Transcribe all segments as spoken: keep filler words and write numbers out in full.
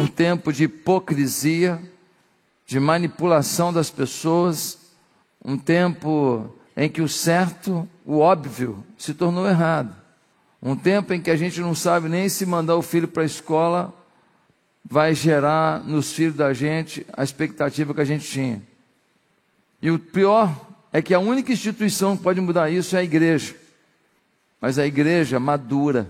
tempo de hipocrisia, de manipulação das pessoas, um tempo em que o certo, o óbvio, se tornou errado. Um tempo em que a gente não sabe nem se mandar o filho para a escola vai gerar nos filhos da gente a expectativa que a gente tinha. E o pior é que a única instituição que pode mudar isso é a igreja. Mas a igreja madura,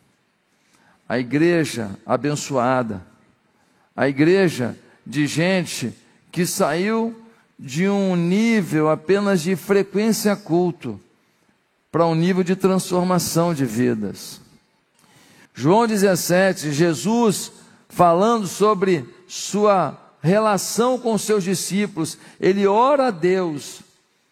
a igreja abençoada, a igreja de gente que saiu de um nível apenas de frequência a culto para um nível de transformação de vidas. João dezessete, Jesus falando sobre sua relação com seus discípulos, ele ora a Deus,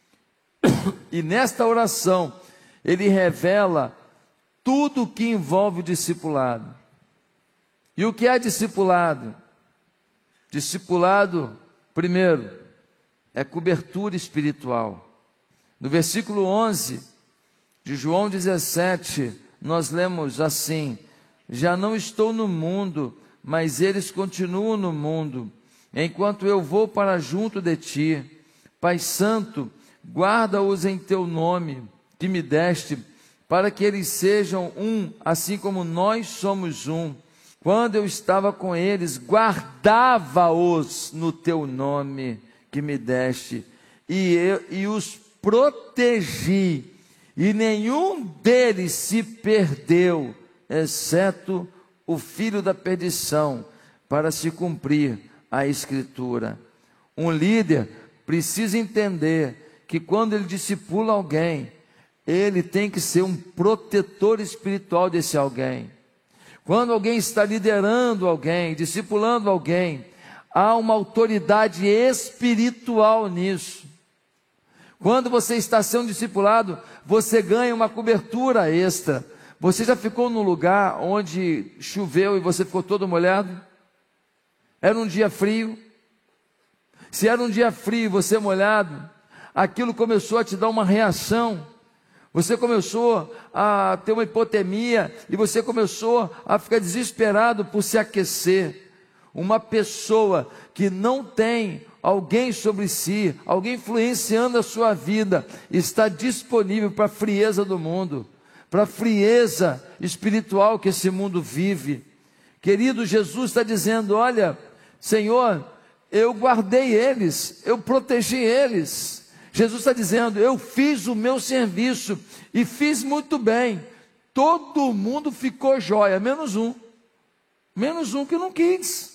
e nesta oração, ele revela tudo o que envolve o discipulado. E o que é discipulado? Discipulado, primeiro, é cobertura espiritual. No versículo onze de João dezessete, nós lemos assim: já não estou no mundo, mas eles continuam no mundo, enquanto eu vou para junto de ti. Pai Santo, guarda-os em teu nome, que me deste, para que eles sejam um, assim como nós somos um. Quando eu estava com eles, guardava-os no teu nome, que me deste, e, eu, e os protegi, e nenhum deles se perdeu, exceto o filho da perdição, para se cumprir a Escritura. Um líder precisa entender que quando ele discipula alguém, ele tem que ser um protetor espiritual desse alguém. Quando alguém está liderando alguém, discipulando alguém, há uma autoridade espiritual nisso. Quando você está sendo discipulado, você ganha uma cobertura extra. Você já ficou num lugar onde choveu e você ficou todo molhado? Era um dia frio. Se era um dia frio e você molhado, aquilo começou a te dar uma reação. Você começou a ter uma hipotermia e você começou a ficar desesperado por se aquecer. Uma pessoa que não tem alguém sobre si, alguém influenciando a sua vida, está disponível para a frieza do mundo, para a frieza espiritual que esse mundo vive. Querido, Jesus está dizendo: olha, Senhor, eu guardei eles, eu protegi eles. Jesus está dizendo: eu fiz o meu serviço e fiz muito bem. Todo mundo ficou jóia, menos um. Menos um que não quis.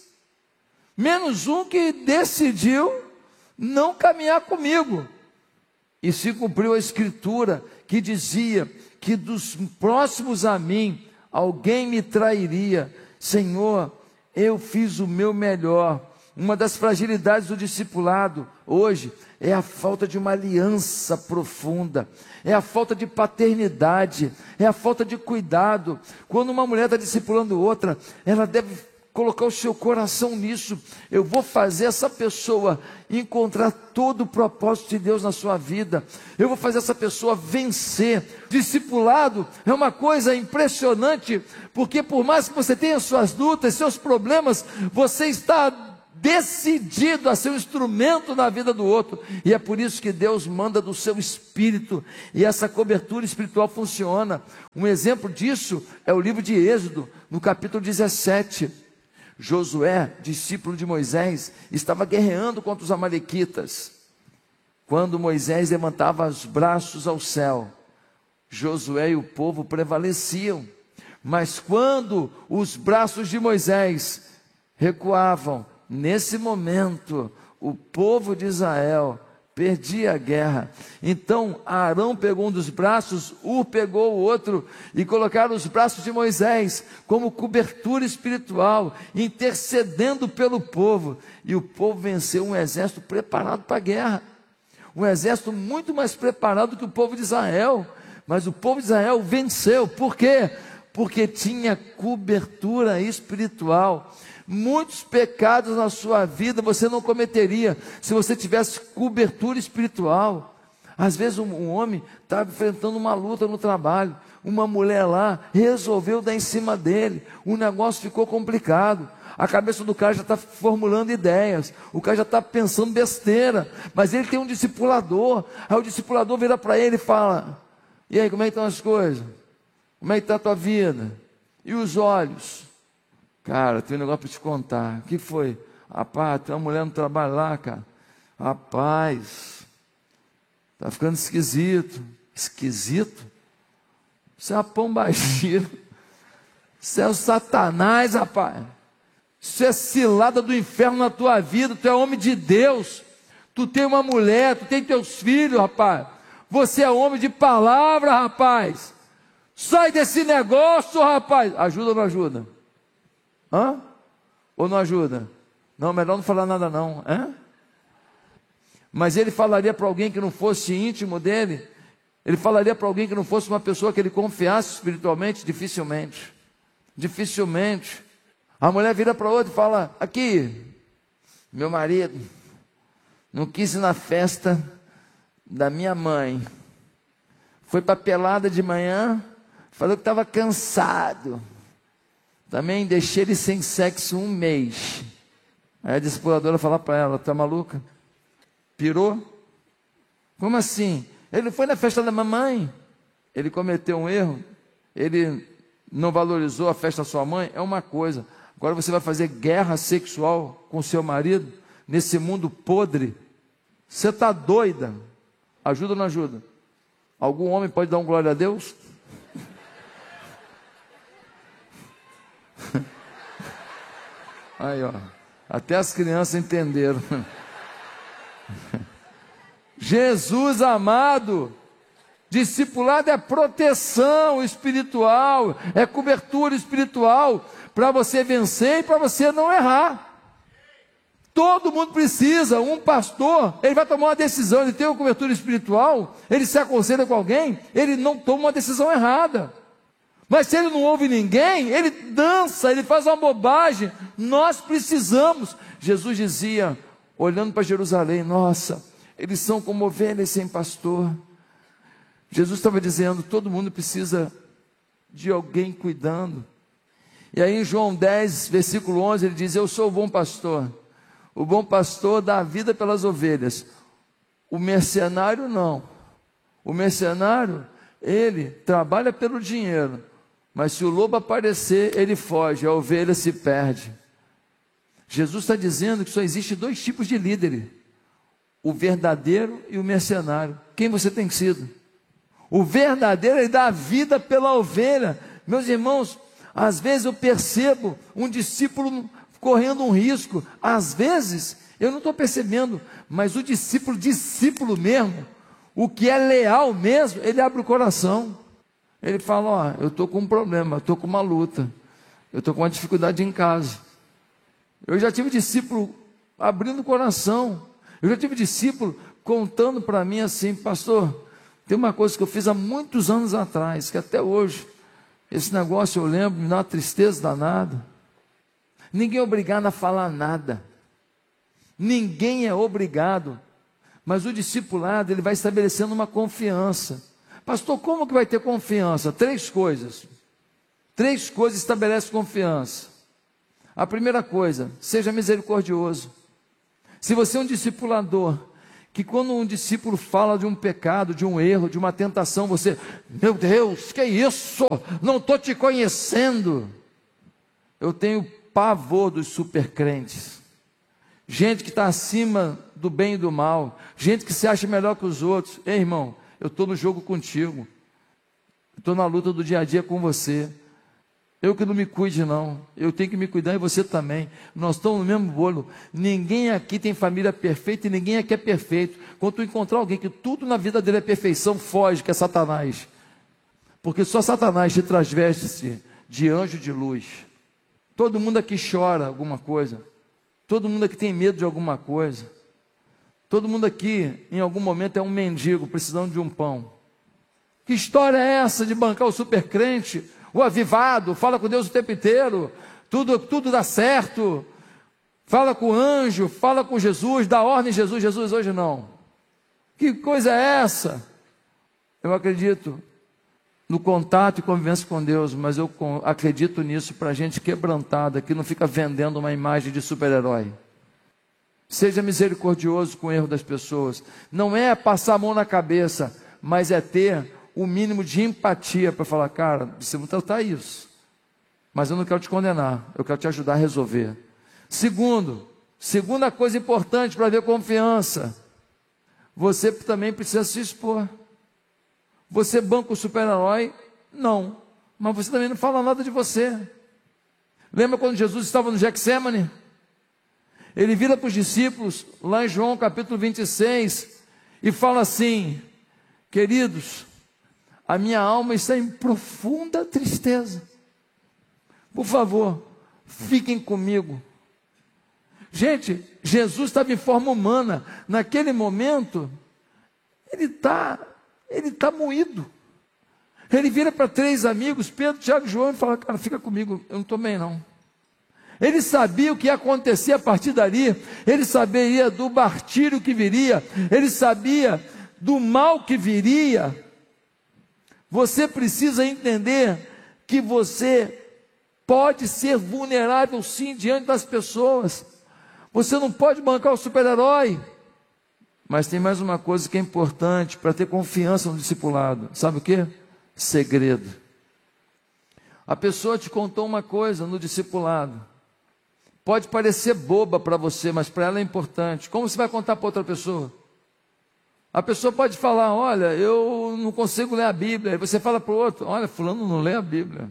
Menos um que decidiu não caminhar comigo. E se cumpriu a Escritura que dizia que dos próximos a mim, alguém me trairia. Senhor, eu fiz o meu melhor. Uma das fragilidades do discipulado hoje é a falta de uma aliança profunda, é a falta de paternidade, é a falta de cuidado. Quando uma mulher está discipulando outra, ela deve colocar o seu coração nisso. Eu vou fazer essa pessoa encontrar todo o propósito de Deus na sua vida. Eu vou fazer essa pessoa vencer. Discipulado é uma coisa impressionante, porque por mais que você tenha suas lutas, seus problemas, você está decidido a ser um instrumento na vida do outro, e é por isso que Deus manda do seu espírito, e essa cobertura espiritual funciona. Um exemplo disso é o livro de Êxodo, no capítulo dezessete, Josué, discípulo de Moisés, estava guerreando contra os amalequitas. Quando Moisés levantava os braços ao céu, Josué e o povo prevaleciam, mas quando os braços de Moisés recuavam, nesse momento, o povo de Israel perdia a guerra. Então Arão pegou um dos braços, Ur pegou o outro, e colocaram os braços de Moisés como cobertura espiritual, intercedendo pelo povo. E o povo venceu um exército preparado para a guerra. Um exército muito mais preparado que o povo de Israel. Mas o povo de Israel venceu. Por quê? Porque tinha cobertura espiritual. Muitos pecados na sua vida você não cometeria se você tivesse cobertura espiritual. Às vezes um, um homem está enfrentando uma luta no trabalho, uma mulher lá resolveu dar em cima dele, o negócio ficou complicado. A cabeça do cara já está formulando ideias, o cara já está pensando besteira, mas ele tem um discipulador. Aí o discipulador vira para ele e fala: e aí, como é que estão as coisas? Como é que está a tua vida? E os olhos? Cara, tem um negócio para te contar. O que foi? Rapaz, tem uma mulher no trabalho lá, cara. Rapaz, está ficando esquisito. Esquisito? Isso é uma pombagira. Isso é o Satanás, rapaz. Isso é cilada do inferno na tua vida. Tu é homem de Deus. Tu tem uma mulher, tu tem teus filhos, rapaz. Você é homem de palavra, rapaz. Sai desse negócio, rapaz. Ajuda ou não ajuda? Hã? Ou não ajuda? Não, melhor não falar nada não. Hã? Mas ele falaria para alguém que não fosse íntimo dele? Ele falaria para alguém que não fosse uma pessoa que ele confiasse espiritualmente? Dificilmente. Dificilmente. A mulher vira para outra e fala: aqui, meu marido não quis ir na festa da minha mãe. Foi para pelada de manhã, falou que estava cansado. Também deixei ele sem sexo um mês. Aí a discipuladora fala para ela: tá maluca? Pirou? Como assim? Ele não foi na festa da mamãe. Ele cometeu um erro. Ele não valorizou a festa da sua mãe. É uma coisa. Agora você vai fazer guerra sexual com seu marido nesse mundo podre. Você está doida? Ajuda ou não ajuda? Algum homem pode dar um glória a Deus? Aí, ó. Até as crianças entenderam. Jesus amado, discipulado é proteção espiritual, é cobertura espiritual, para você vencer e para você não errar. Todo mundo precisa. Um pastor, ele vai tomar uma decisão, ele tem uma cobertura espiritual, ele se aconselha com alguém, ele não toma uma decisão errada. Mas se ele não ouve ninguém, ele dança, ele faz uma bobagem. Nós precisamos. Jesus dizia, olhando para Jerusalém: nossa, eles são como ovelhas sem pastor. Jesus estava dizendo, todo mundo precisa de alguém cuidando. E aí em João dez, versículo onze, ele diz: eu sou o bom pastor. O bom pastor dá a vida pelas ovelhas. O mercenário não. O mercenário, ele trabalha pelo dinheiro, mas se o lobo aparecer, ele foge, a ovelha se perde. Jesus está dizendo que só existe dois tipos de líderes: o verdadeiro e o mercenário. Quem você tem sido? O verdadeiro, ele dá a vida pela ovelha. Meus irmãos, às vezes eu percebo um discípulo correndo um risco. Às vezes, eu não estou percebendo, mas o discípulo, discípulo mesmo, o que é leal mesmo, ele abre o coração. Ele fala: ó, eu estou com um problema, eu estou com uma luta, eu estou com uma dificuldade em casa. Eu já tive discípulo abrindo o coração. Eu já tive discípulo contando para mim assim: pastor, tem uma coisa que eu fiz há muitos anos atrás, que até hoje, esse negócio eu lembro, me dá uma tristeza danada. Ninguém é obrigado a falar nada. Ninguém é obrigado. Mas o discipulado, ele vai estabelecendo uma confiança. Pastor, como que vai ter confiança? Três coisas. Três coisas estabelecem confiança. A primeira coisa, seja misericordioso. Se você é um discipulador, que quando um discípulo fala de um pecado, de um erro, de uma tentação, você: meu Deus, que isso? Não estou te conhecendo. Eu tenho pavor dos supercrentes. Gente que está acima do bem e do mal. Gente que se acha melhor que os outros. Ei, irmão, eu estou no jogo contigo. Estou na luta do dia a dia com você. Eu que não me cuide não. Eu tenho que me cuidar e você também. Nós estamos no mesmo bolo. Ninguém aqui tem família perfeita e ninguém aqui é perfeito. Quando tu encontrar alguém que tudo na vida dele é perfeição, foge, que é Satanás. Porque só Satanás te transveste-se de anjo de luz. Todo mundo aqui chora alguma coisa. Todo mundo aqui tem medo de alguma coisa. Todo mundo aqui, em algum momento, é um mendigo precisando de um pão. Que história é essa de bancar o supercrente, o avivado, fala com Deus o tempo inteiro, tudo, tudo dá certo, fala com o anjo, fala com Jesus, dá ordem em Jesus, Jesus hoje não. Que coisa é essa? Eu acredito no contato e convivência com Deus, mas eu acredito nisso para gente quebrantada, que não fica vendendo uma imagem de super-herói. Seja misericordioso com o erro das pessoas. Não é passar a mão na cabeça, mas é ter o mínimo de empatia para falar, cara, você não está isso, mas eu não quero te condenar, eu quero te ajudar a resolver. Segundo, segunda coisa importante para ver confiança, você também precisa se expor. Você banca o super-herói? Não. Mas você também não fala nada de você. Lembra quando Jesus estava no Getsemane? Ele vira para os discípulos, lá em João capítulo vinte e seis, e fala assim, queridos, a minha alma está em profunda tristeza. Por favor, fiquem comigo. Gente, Jesus estava em forma humana. Naquele momento, ele está... Ele está moído. Ele vira para três amigos, Pedro, Tiago e João, e fala, cara, fica comigo, eu não estou bem não. Ele sabia o que ia acontecer a partir dali. Ele sabia do martírio que viria. Ele sabia do mal que viria. Você precisa entender que você pode ser vulnerável sim diante das pessoas. Você não pode bancar o super-herói. Mas tem mais uma coisa que é importante para ter confiança no discipulado. Sabe o que? Segredo. A pessoa te contou uma coisa no discipulado. Pode parecer boba para você, mas para ela é importante. Como você vai contar para outra pessoa? A pessoa pode falar, olha, eu não consigo ler a Bíblia. Aí você fala para o outro, olha, fulano não lê a Bíblia.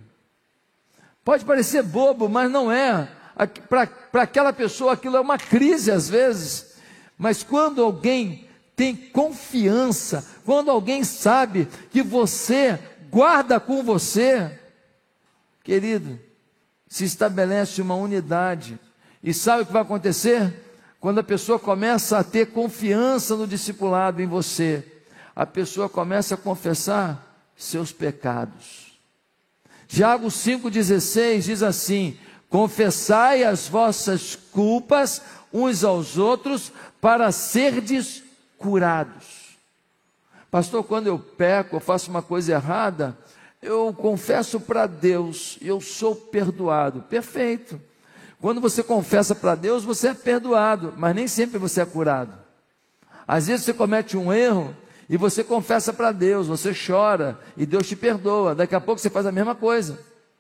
Pode parecer bobo, mas não é. Para aquela pessoa aquilo é uma crise às vezes. Mas quando alguém tem confiança, quando alguém sabe que você guarda com você, querido, se estabelece uma unidade. E sabe o que vai acontecer? Quando a pessoa começa a ter confiança no discipulado em você, a pessoa começa a confessar seus pecados. Tiago cinco dezesseis diz assim, confessai as vossas culpas uns aos outros, para serdes curados. Pastor, quando eu peco, eu faço uma coisa errada, eu confesso para Deus, eu sou perdoado. Perfeito. Quando você confessa para Deus, você é perdoado, mas nem sempre você é curado. Às vezes você comete um erro, e você confessa para Deus, você chora, e Deus te perdoa. Daqui a pouco você faz a mesma coisa.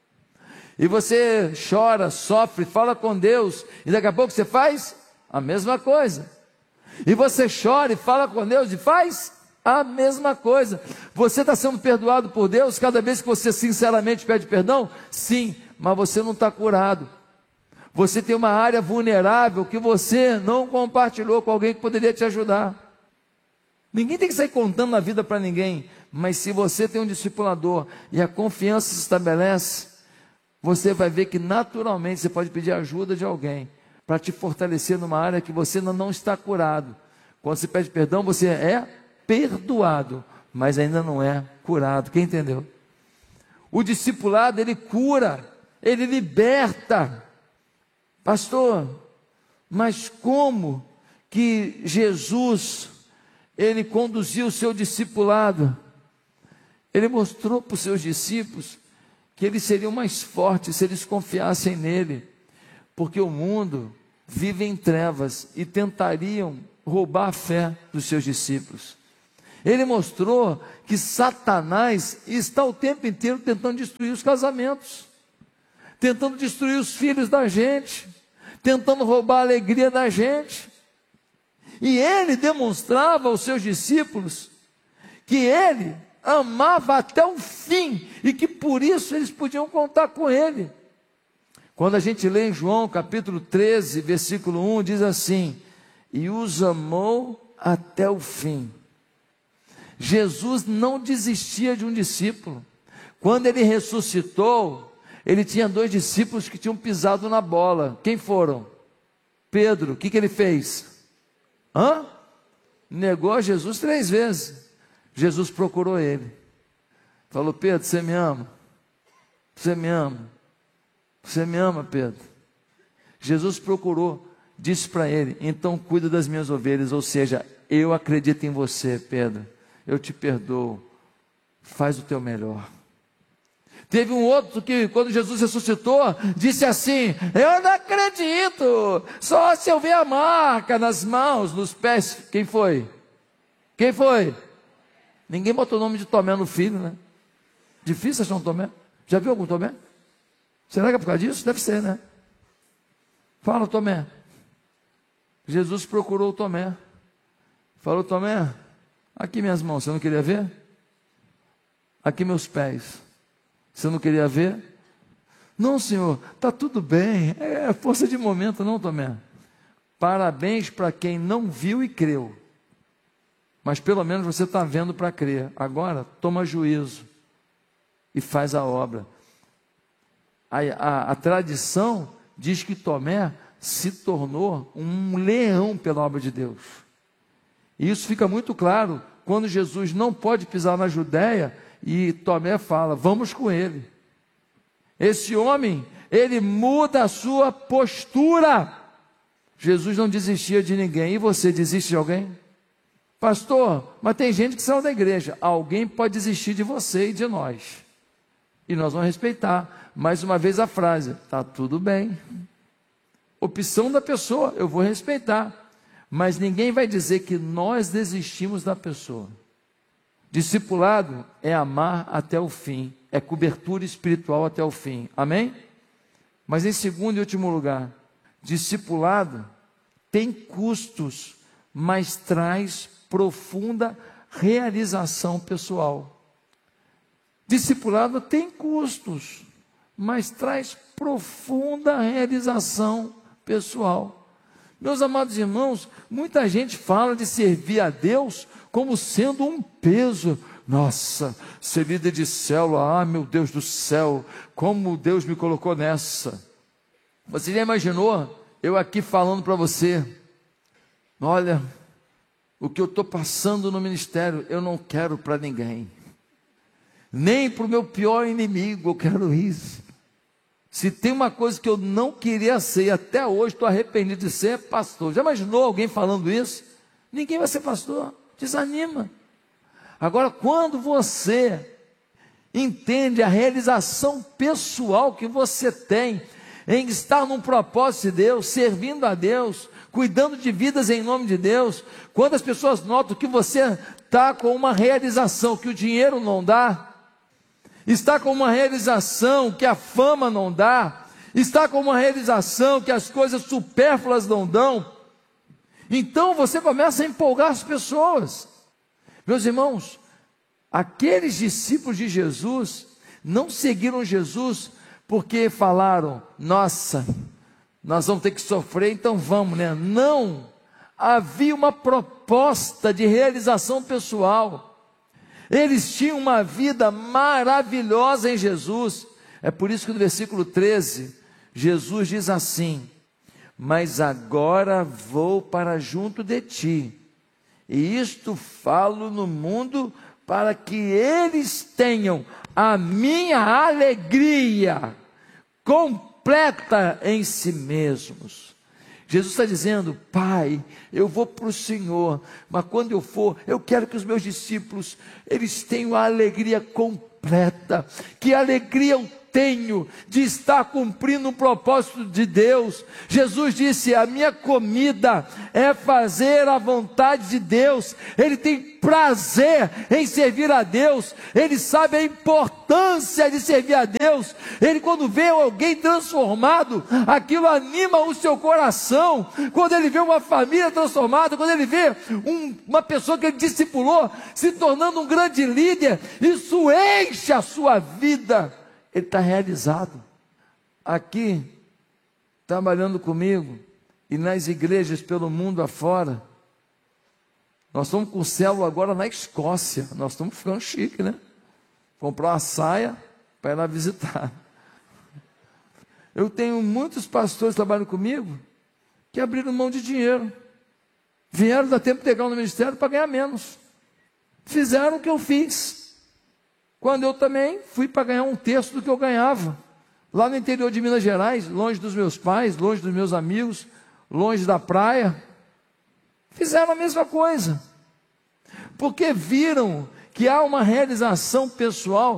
E você chora, sofre, fala com Deus, e daqui a pouco você faz a mesma coisa. E você chora e fala com Deus e faz a mesma coisa. Você está sendo perdoado por Deus cada vez que você sinceramente pede perdão? Sim, mas você não está curado. Você tem uma área vulnerável que você não compartilhou com alguém que poderia te ajudar. Ninguém tem que sair contando a vida para ninguém, mas se você tem um discipulador e a confiança se estabelece, você vai ver que naturalmente você pode pedir ajuda de alguém para te fortalecer numa área que você ainda não está curado. Quando você pede perdão, você é perdoado, mas ainda não é curado. Quem entendeu? O discipulado, ele cura, ele liberta. Pastor, mas como que Jesus, ele conduziu o seu discipulado? Ele mostrou para os seus discípulos que eles seriam mais fortes se eles confiassem nele. Porque o mundo vive em trevas e tentariam roubar a fé dos seus discípulos. Ele mostrou que Satanás está o tempo inteiro tentando destruir os casamentos, tentando destruir os filhos da gente, tentando roubar a alegria da gente. E ele demonstrava aos seus discípulos que ele amava até o fim e que por isso eles podiam contar com ele. Quando a gente lê em João capítulo treze, versículo um, diz assim, e os amou até o fim. Jesus não desistia de um discípulo. Quando ele ressuscitou, ele tinha dois discípulos que tinham pisado na bola. Quem foram? Pedro, o que, que ele fez? Hã? Negou a Jesus três vezes. Jesus procurou ele. Falou, Pedro, você me ama? Você me ama? Você me ama, Pedro? Jesus procurou, disse para ele, então cuida das minhas ovelhas, ou seja, eu acredito em você, Pedro, eu te perdoo, faz o teu melhor. Teve um outro que, quando Jesus ressuscitou, disse assim: eu não acredito, só se eu ver a marca nas mãos, nos pés. Quem foi? Quem foi? Ninguém botou o nome de Tomé no filho, né? Difícil achar um Tomé. Já viu algum Tomé? Será que é por causa disso? Deve ser, né? Fala, Tomé. Jesus procurou o Tomé. Falou: Tomé, aqui minhas mãos, você não queria ver? Aqui meus pés, você não queria ver? Não, Senhor, está tudo bem, é força de momento, não, Tomé. Parabéns para quem não viu e creu, mas pelo menos você está vendo para crer. Agora, toma juízo e faz a obra. A, a, a tradição diz que Tomé se tornou um leão pela obra de Deus. E isso fica muito claro quando Jesus não pode pisar na Judéia e Tomé fala: vamos com ele. Esse homem, ele muda a sua postura. Jesus não desistia de ninguém. E você desiste de alguém? Pastor, mas tem gente que saiu da igreja. Alguém pode desistir de você e de nós. E nós vamos respeitar. Mais uma vez a frase: está tudo bem. Opção da pessoa, eu vou respeitar. Mas ninguém vai dizer que nós desistimos da pessoa. Discipulado é amar até o fim, é cobertura espiritual até o fim, amém? Mas em segundo e último lugar, discipulado tem custos, mas traz profunda realização pessoal. Discipulado tem custos, mas traz profunda realização pessoal. Meus amados irmãos, muita gente fala de servir a Deus como sendo um peso. Nossa, ser líder de célula, ah, meu Deus do céu, como Deus me colocou nessa. Você já imaginou eu aqui falando para você: olha, o que eu estou passando no ministério, eu não quero para ninguém, nem para o meu pior inimigo eu quero isso. Se tem uma coisa que eu não queria ser, e até hoje estou arrependido de ser, é pastor. Já imaginou alguém falando isso? Ninguém vai ser pastor, desanima. Agora, quando você entende a realização pessoal que você tem em estar num propósito de Deus, servindo a Deus, cuidando de vidas em nome de Deus, quando as pessoas notam que você está com uma realização que o dinheiro não dá, está com uma realização que a fama não dá, está com uma realização que as coisas supérfluas não dão, então você começa a empolgar as pessoas. Meus irmãos, aqueles discípulos de Jesus não seguiram Jesus porque falaram: nossa, nós vamos ter que sofrer, então vamos, né? Não, havia uma proposta de realização pessoal. Eles tinham uma vida maravilhosa em Jesus. É por isso que no versículo treze, Jesus diz assim: mas agora vou para junto de ti, e isto falo no mundo, para que eles tenham a minha alegria completa em si mesmos. Jesus está dizendo: Pai, eu vou para o Senhor, mas quando eu for, eu quero que os meus discípulos, eles tenham a alegria completa. Que alegria eu tenho de estar cumprindo um propósito de Deus. Jesus disse: a minha comida é fazer a vontade de Deus. Ele tem prazer em servir a Deus, ele sabe a importância de servir a Deus. Ele, quando vê alguém transformado, aquilo anima o seu coração. Quando ele vê uma família transformada, quando ele vê um, uma pessoa que ele discipulou se tornando um grande líder, isso enche a sua vida. Ele está realizado. Aqui, trabalhando comigo, e nas igrejas pelo mundo afora, nós estamos com célula agora na Escócia. Nós estamos ficando chique, né? Comprar uma saia para ir lá visitar. Eu tenho muitos pastores que trabalham comigo que abriram mão de dinheiro, vieram dar tempo integral no ministério para ganhar menos, fizeram o que eu fiz, quando eu também fui para ganhar um terço do que eu ganhava, lá no interior de Minas Gerais, longe dos meus pais, longe dos meus amigos, longe da praia. Fizeram a mesma coisa, porque viram que há uma realização pessoal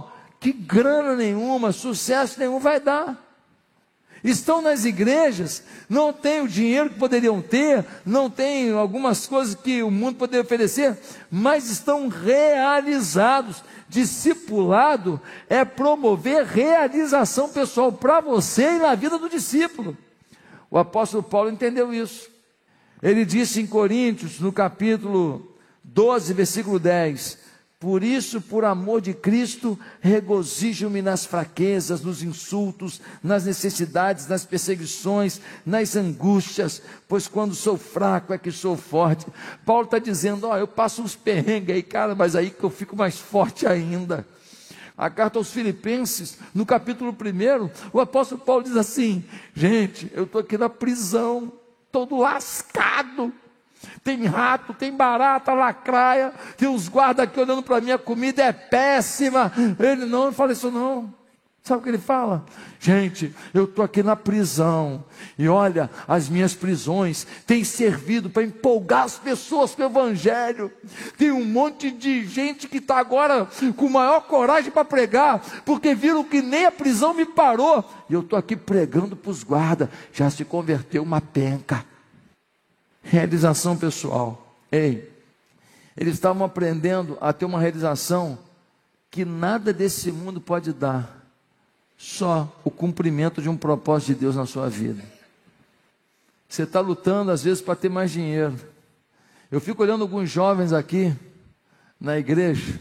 que grana nenhuma, sucesso nenhum vai dar. Estão nas igrejas, não têm o dinheiro que poderiam ter, não têm algumas coisas que o mundo poderia oferecer, mas estão realizados. Discipulado é promover realização pessoal para você e na vida do discípulo. O apóstolo Paulo entendeu isso. Ele disse em Coríntios, no capítulo doze, versículo dez: por isso, por amor de Cristo, regozijo-me nas fraquezas, nos insultos, nas necessidades, nas perseguições, nas angústias, pois quando sou fraco é que sou forte. Paulo está dizendo, ó, eu passo uns perrengues aí, cara, mas aí que eu fico mais forte ainda. A carta aos Filipenses, no capítulo um, o apóstolo Paulo diz assim: gente, eu estou aqui na prisão, todo lascado. Tem rato, tem barata, lacraia, tem uns guardas aqui olhando para mim, a comida é péssima. Ele não, não fala isso não. Sabe o que ele fala? Gente, eu estou aqui na prisão, e olha, as minhas prisões têm servido para empolgar as pessoas com o evangelho. Tem um monte de gente que está agora com maior coragem para pregar, porque viram que nem a prisão me parou, e eu estou aqui pregando para os guardas, já se converteu uma penca. Realização pessoal. Ei, eles estavam aprendendo a ter uma realização que nada desse mundo pode dar, só o cumprimento de um propósito de Deus na sua vida. Você está lutando às vezes para ter mais dinheiro. Eu fico olhando alguns jovens aqui na igreja,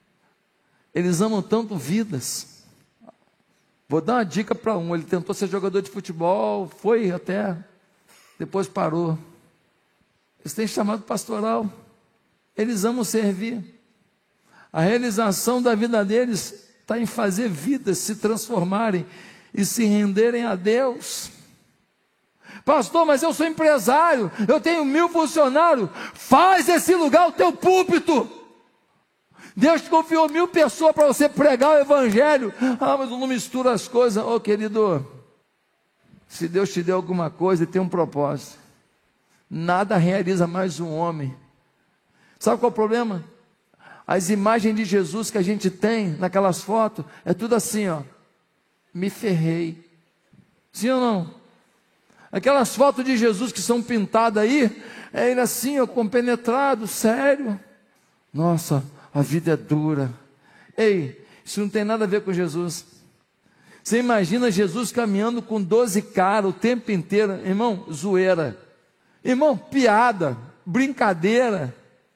eles amam tanto vidas. Vou dar uma dica para um: ele tentou ser jogador de futebol, foi até, depois parou. Eles têm chamado pastoral, eles amam servir. A realização da vida deles está em fazer vidas se transformarem e se renderem a Deus. Pastor, mas eu sou empresário, eu tenho mil funcionários. Faz esse lugar o teu púlpito. Deus te confiou mil pessoas para você pregar o evangelho. Ah, mas eu não misturo as coisas. Ô, querido, se Deus te deu alguma coisa, tem um propósito. Nada realiza mais um homem. Sabe qual é o problema? As imagens de Jesus que a gente tem naquelas fotos, é tudo assim, ó. Me ferrei. Sim ou não? Aquelas fotos de Jesus que são pintadas aí, é ele assim, ó, compenetrado, sério. Nossa, a vida é dura. Ei, isso não tem nada a ver com Jesus. Você imagina Jesus caminhando com doze caras o tempo inteiro. Irmão, zoeira. Irmão, piada, brincadeira.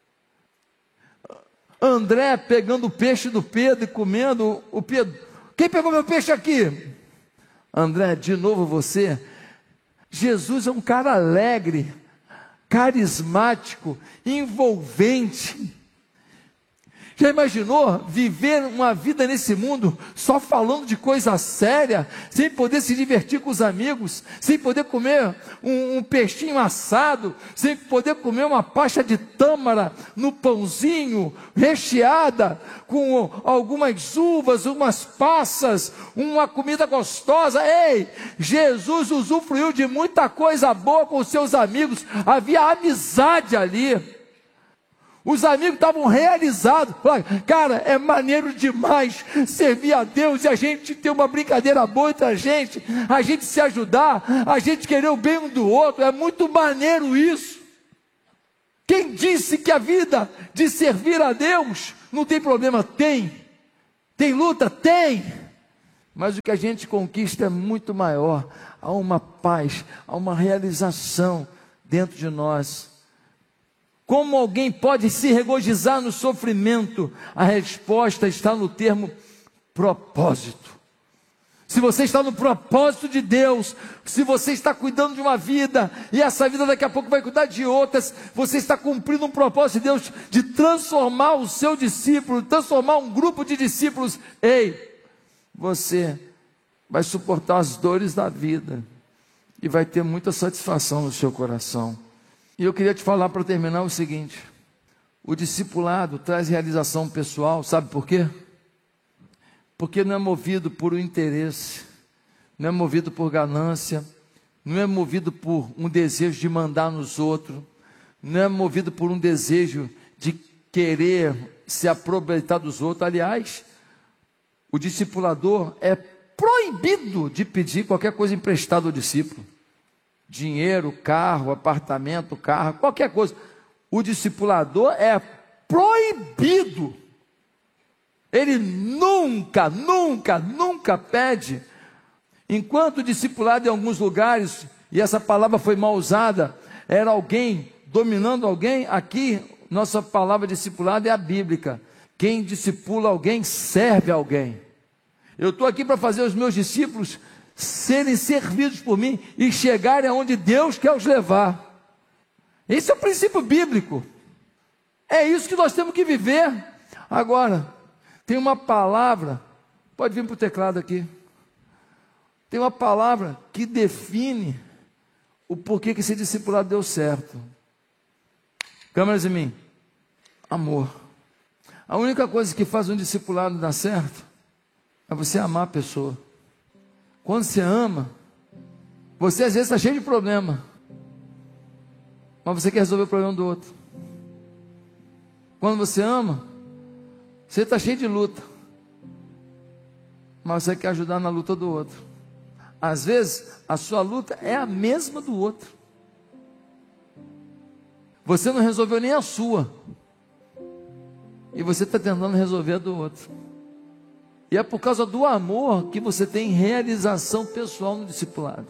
André pegando o peixe do Pedro e comendo o Pedro. Quem pegou meu peixe aqui? André, de novo você. Jesus é um cara alegre, carismático, envolvente. Já imaginou viver uma vida nesse mundo só falando de coisa séria, sem poder se divertir com os amigos, sem poder comer um, um peixinho assado, sem poder comer uma pasta de tâmara no pãozinho, recheada com algumas uvas, umas passas, uma comida gostosa? Ei, Jesus usufruiu de muita coisa boa com seus amigos, havia amizade ali. Os amigos estavam realizados. Cara, é maneiro demais servir a Deus e a gente ter uma brincadeira boa entre a gente, a gente se ajudar, a gente querer o bem um do outro. É muito maneiro isso. Quem disse que a vida de servir a Deus não tem problema? Tem. Tem luta? Tem. Mas o que a gente conquista é muito maior. Há uma paz, há uma realização dentro de nós. Como alguém pode se regozijar no sofrimento? A resposta está no termo propósito. Se você está no propósito de Deus, se você está cuidando de uma vida, e essa vida daqui a pouco vai cuidar de outras, você está cumprindo um propósito de Deus, de transformar o seu discípulo, transformar um grupo de discípulos. Ei, você vai suportar as dores da vida, e vai ter muita satisfação no seu coração. E eu queria te falar para terminar o seguinte: o discipulado traz realização pessoal, sabe por quê? Porque não é movido por um interesse, não é movido por ganância, não é movido por um desejo de mandar nos outros, não é movido por um desejo de querer se aproveitar dos outros. Aliás, o discipulador é proibido de pedir qualquer coisa emprestada ao discípulo. Dinheiro, carro, apartamento, carro, qualquer coisa. O discipulador é proibido. Ele nunca, nunca, nunca pede. Enquanto o discipulado em alguns lugares, e essa palavra foi mal usada, era alguém dominando alguém, aqui nossa palavra discipulado é a bíblica. Quem discipula alguém, serve alguém. Eu estou aqui para fazer os meus discípulos serem servidos por mim e chegarem aonde Deus quer os levar. Esse é o princípio bíblico. É isso que nós temos que viver. Agora, tem uma palavra, pode vir para o teclado aqui. Tem uma palavra que define o porquê que esse discipulado deu certo. Câmeras em mim. Amor. A única coisa que faz um discipulado dar certo é você amar a pessoa. Quando você ama, você às vezes está cheio de problema, mas você quer resolver o problema do outro. Quando você ama, você está cheio de luta, mas você quer ajudar na luta do outro. Às vezes, a sua luta é a mesma do outro. Você não resolveu nem a sua, e você está tentando resolver a do outro. E é por causa do amor que você tem realização pessoal no discipulado.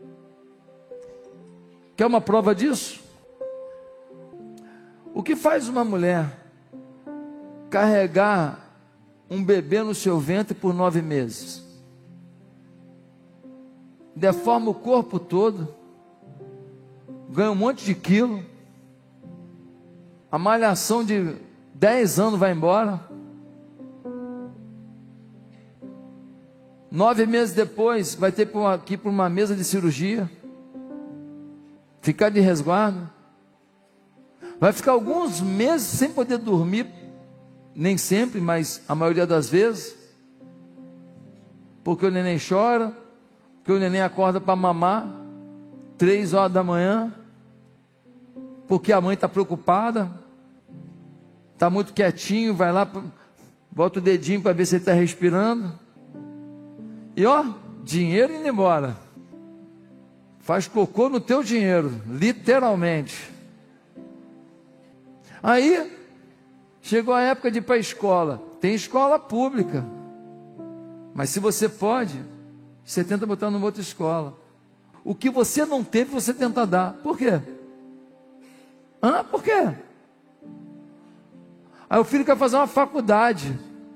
Quer uma prova disso? O que faz uma mulher carregar um bebê no seu ventre por nove meses? Deforma o corpo todo, ganha um monte de quilo, a malhação de dez anos vai embora. Nove meses depois, vai ter que ir para uma mesa de cirurgia, ficar de resguardo, vai ficar alguns meses sem poder dormir, nem sempre, mas a maioria das vezes, porque o neném chora, porque o neném acorda para mamar, três horas da manhã, porque a mãe está preocupada, está muito quietinho, vai lá, bota o dedinho para ver se ele está respirando. E ó, dinheiro indo embora. Faz cocô no teu dinheiro, literalmente. Aí, chegou a época de ir para a escola. Tem escola pública. Mas se você pode, você tenta botar numa outra escola. O que você não teve, você tenta dar. Por quê? Hã? Por quê? Aí o filho quer fazer uma faculdade.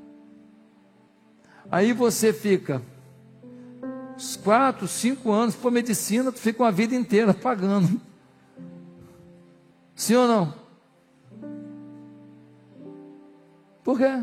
Aí você fica uns quatro, cinco anos, por medicina, tu fica uma vida inteira pagando. Sim ou não? Por quê?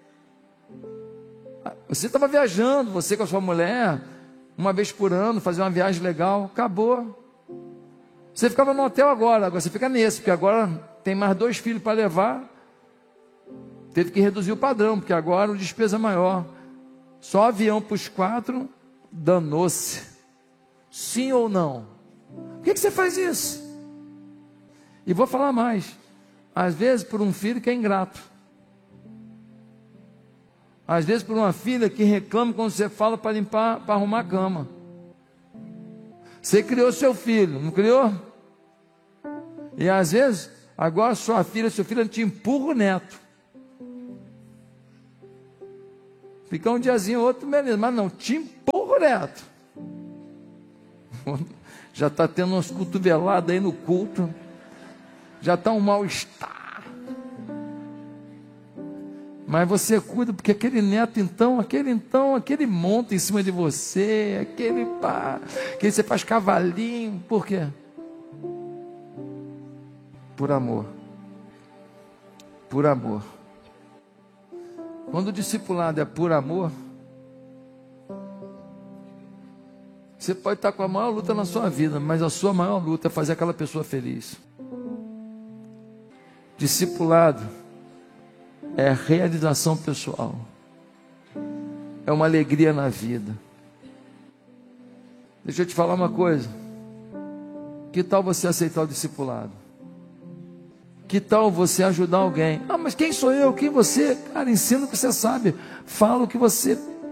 Você estava viajando, você com a sua mulher, uma vez por ano, fazer uma viagem legal, acabou. Você ficava no hotel agora, agora você fica nesse, porque agora tem mais dois filhos para levar, teve que reduzir o padrão, porque agora a despesa é maior. Só avião para os quatro, danou-se. Sim ou não? Por que, que você faz isso? E vou falar mais. Às vezes por um filho que é ingrato. Às vezes por uma filha que reclama quando você fala para limpar, para arrumar a cama. Você criou seu filho, não criou? E às vezes, agora sua filha, seu filho te empurra o neto. Fica um diazinho, outro, beleza, mas não, te empurra o neto. Já está tendo umas cotoveladas aí no culto. Já está um mal-estar. Mas você cuida, porque aquele neto então, aquele então, aquele monta em cima de você, aquele pá, que você faz cavalinho, por quê? Por amor. Por amor. Quando o discipulado é por amor, você pode estar com a maior luta na sua vida, mas a sua maior luta é fazer aquela pessoa feliz. Discipulado é realização pessoal, é uma alegria na vida. Deixa eu te falar uma coisa. Que tal você aceitar o discipulado? Que tal você ajudar alguém? Ah, mas quem sou eu? Quem você? Cara, ensina o que você sabe. Fala o que você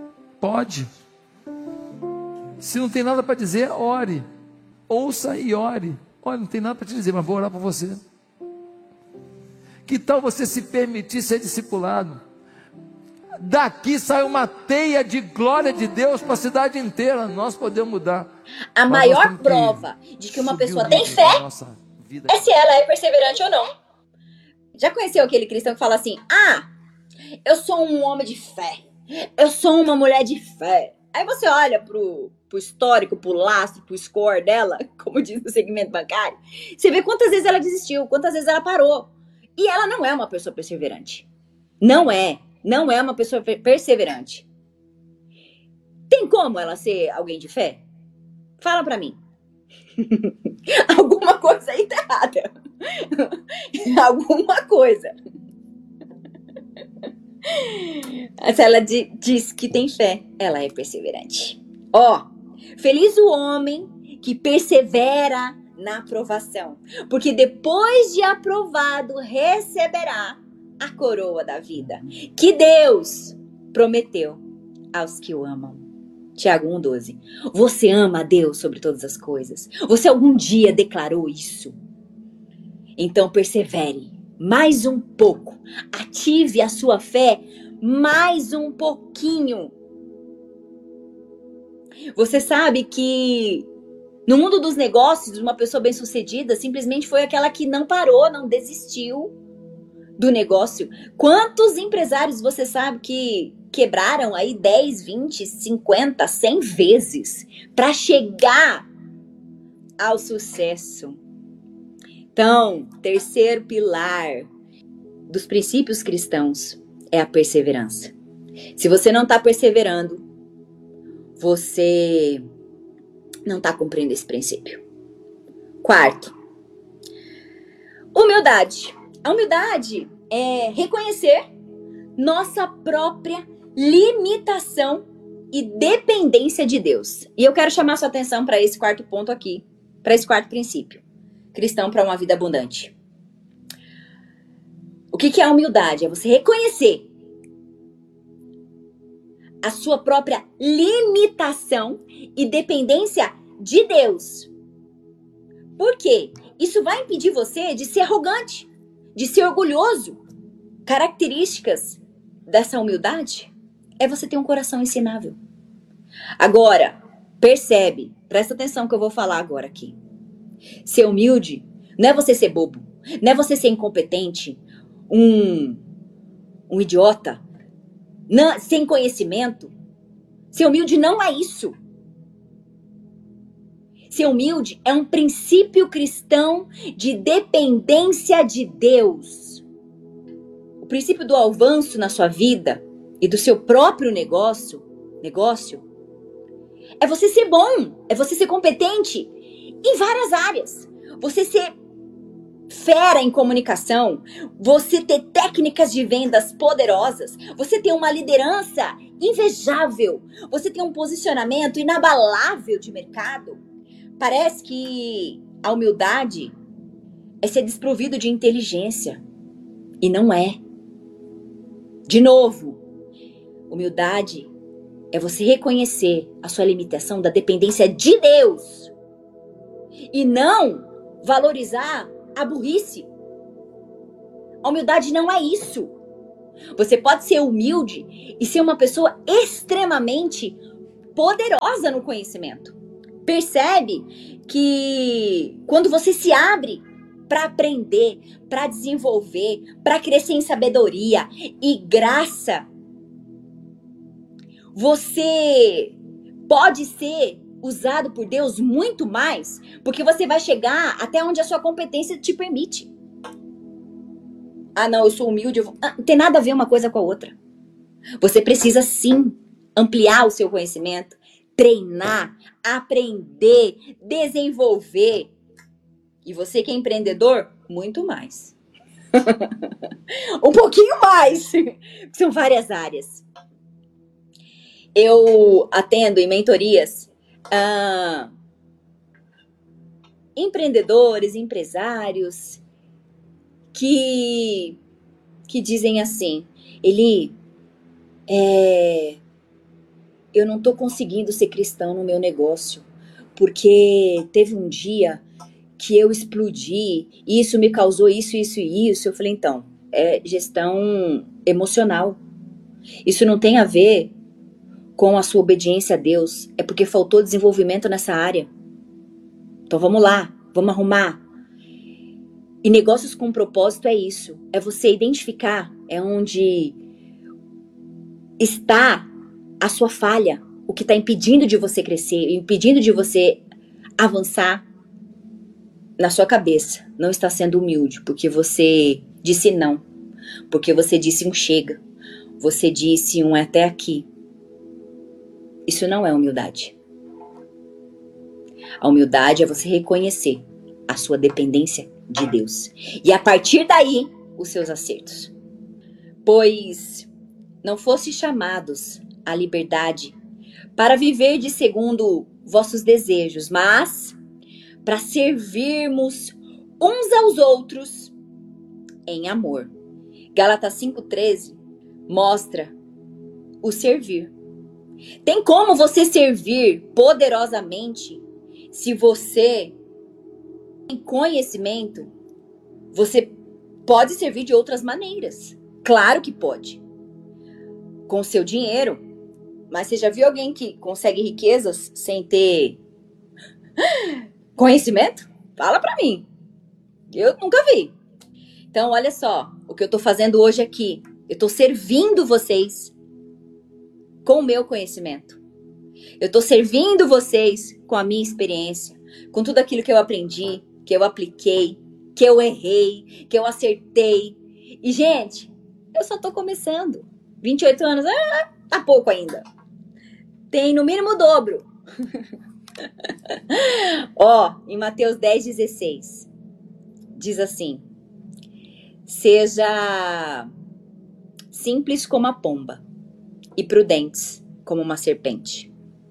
Pode. Se não tem nada para dizer, ore. Ouça e ore. Olha, não tem nada para te dizer, mas vou orar por você. Que tal você se permitir ser discipulado? Daqui sai uma teia de glória de Deus para a cidade inteira. Nós podemos mudar. A maior prova de que uma pessoa tem fé é se ela é perseverante ou não. Já conheceu aquele cristão que fala assim: ah, eu sou um homem de fé, eu sou uma mulher de fé. Aí você olha pro, pro histórico, pro lastro, pro score dela, como diz no segmento bancário, você vê quantas vezes ela desistiu, quantas vezes ela parou. E ela não é uma pessoa perseverante. Não é. Não é uma pessoa perseverante. Tem como ela ser alguém de fé? Fala pra mim. Alguma coisa aí tá errada. Alguma coisa. Se ela diz que tem fé, ela é perseverante. Ó, feliz o homem que persevera na aprovação, porque depois de aprovado receberá a coroa da vida que Deus prometeu aos que o amam. Tiago um, doze. Você ama a Deus sobre todas as coisas? Você algum dia declarou isso? Então persevere mais um pouco. Ative a sua fé mais um pouquinho. Você sabe que no mundo dos negócios, uma pessoa bem-sucedida simplesmente foi aquela que não parou, não desistiu do negócio. Quantos empresários você sabe que quebraram aí dez, vinte, cinquenta, cem vezes para chegar ao sucesso? Então, terceiro pilar dos princípios cristãos é a perseverança. Se você não está perseverando, você não está cumprindo esse princípio. Quarto, humildade. A humildade é reconhecer nossa própria limitação e dependência de Deus. E eu quero chamar sua atenção para esse quarto ponto aqui, para esse quarto princípio. Cristão para uma vida abundante. O que que é a humildade? É você reconhecer a sua própria limitação e dependência de Deus. Por quê? Isso vai impedir você de ser arrogante, de ser orgulhoso. Características dessa humildade é você ter um coração ensinável. Agora, percebe, presta atenção que eu vou falar agora aqui. Ser humilde não é você ser bobo, não é você ser incompetente, um, um idiota, não, sem conhecimento. Ser humilde não é isso. Ser humilde é um princípio cristão de dependência de Deus. O princípio do avanço na sua vida e do seu próprio negócio, negócio é você ser bom, é você ser competente em várias áreas. Você ser fera em comunicação, você ter técnicas de vendas poderosas, você ter uma liderança invejável, você ter um posicionamento inabalável de mercado. Parece que a humildade é ser desprovido de inteligência. E não é. De novo, humildade é você reconhecer a sua limitação da dependência de Deus. E não valorizar a burrice. A humildade não é isso. Você pode ser humilde e ser uma pessoa extremamente poderosa no conhecimento. Percebe que quando você se abre para aprender, para desenvolver, para crescer em sabedoria e graça, você pode ser usado por Deus muito mais, porque você vai chegar até onde a sua competência te permite. Ah, não, eu sou humilde, eu vou... ah, não tem nada a ver uma coisa com a outra. Você precisa sim ampliar o seu conhecimento, treinar, aprender, desenvolver. E você que é empreendedor, muito mais. Um pouquinho mais. São várias áreas. Eu atendo em mentorias ah, empreendedores, empresários que, que dizem assim, ele é, eu não tô conseguindo ser cristão no meu negócio, porque teve um dia que eu explodi, e isso me causou isso, isso e isso. Eu falei, então, é gestão emocional. Isso não tem a ver com a sua obediência a Deus, é porque faltou desenvolvimento nessa área. Então vamos lá, vamos arrumar. E negócios com propósito é isso, é você identificar, é onde está a sua falha, o que está impedindo de você crescer, impedindo de você avançar na sua cabeça. Não está sendo humilde, porque você disse não, porque você disse um chega, você disse um até aqui. Isso não é humildade. A humildade é você reconhecer a sua dependência de Deus. E a partir daí, os seus acertos. Pois não fostes chamados à liberdade para viver de segundo vossos desejos, mas para servirmos uns aos outros em amor. Gálatas cinco, treze mostra o servir. Tem como você servir poderosamente se você tem conhecimento? Você pode servir de outras maneiras. Claro que pode. Com o seu dinheiro. Mas você já viu alguém que consegue riquezas sem ter conhecimento? Fala pra mim. Eu nunca vi. Então, olha só o que eu tô fazendo hoje aqui. Eu tô servindo vocês com o meu conhecimento. Eu tô servindo vocês com a minha experiência, com tudo aquilo que eu aprendi, que eu apliquei, que eu errei, que eu acertei. E, gente, eu só tô começando. vinte e oito anos, ah, tá pouco ainda. Tem no mínimo o dobro. Ó, em Mateus dez, dezesseis, diz assim: seja simples como a pomba e prudentes como uma serpente.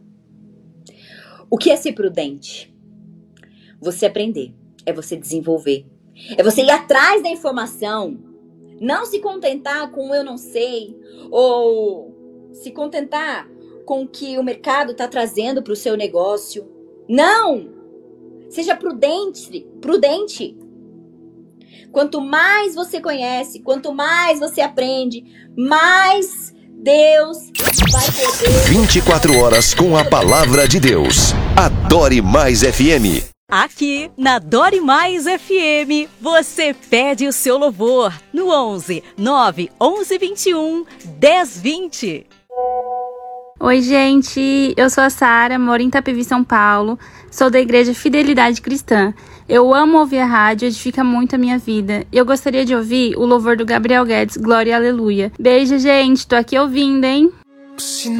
O que é ser prudente? Você aprender, é você desenvolver, é você ir atrás da informação, não se contentar com o eu não sei, ou se contentar com o que o mercado está trazendo para o seu negócio. Não! Seja prudente, prudente. Quanto mais você conhece, quanto mais você aprende, mais Deus vai poder... vinte e quatro horas com a palavra de Deus. Adore Mais F M. Aqui na Adore Mais F M, você pede o seu louvor no onze, nove, onze, vinte e um, dez, vinte. Oi, gente, eu sou a Sara, moro em Itapevi, São Paulo, sou da Igreja Fidelidade Cristã. Eu amo ouvir a rádio, edifica muito a minha vida. Eu gostaria de ouvir o louvor do Gabriel Guedes, Glória e Aleluia. Beijo, gente, tô aqui ouvindo, hein? Se